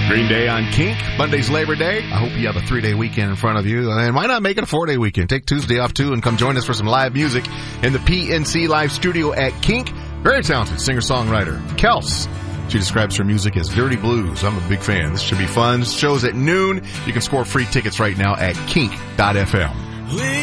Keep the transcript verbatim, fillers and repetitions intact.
Green Day on Kink. Monday's Labor Day. I hope you have a three-day weekend in front of you. And why not make it a four-day weekend? Take Tuesday off, too, and come join us for some live music in the P N C Live Studio at Kink. Very talented singer-songwriter, Kels. She describes her music as dirty blues. I'm a big fan. This should be fun. Show's at noon. You can score free tickets right now at kink dot f m.